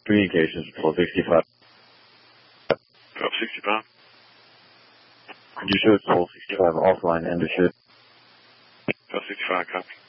Communications, 1265. 1265. You should 1265 offline and the ship. 1265, copy.